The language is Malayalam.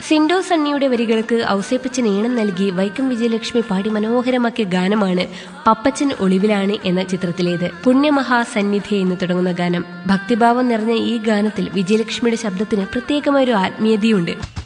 സിൻഡോ സണ്ണിയുടെ വരികൾക്ക് ഔസേപ്പച്ചൻ ഈണം നൽകി വൈക്കം വിജയലക്ഷ്മി പാടി മനോഹരമാക്കിയ ഗാനമാണ് പപ്പച്ചൻ ഒളിവിലാണ് എന്ന ചിത്രത്തിലേത്. പുണ്യമഹാസന്നിധി എന്ന് തുടങ്ങുന്ന ഗാനം. ഭക്തിഭാവം നിറഞ്ഞ ഈ ഗാനത്തിൽ വിജയലക്ഷ്മിയുടെ ശബ്ദത്തിന് പ്രത്യേകമായൊരു ആത്മീയതയുണ്ട്.